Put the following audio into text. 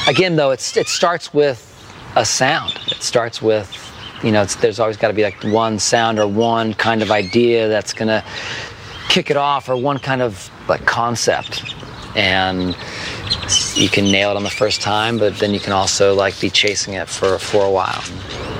Again, though, it starts with a sound. It starts with, there's always got to be like one sound or one kind of idea that's going to kick it off, or one kind of like concept. And you can nail it on the first time, but then you can also like be chasing it for a while.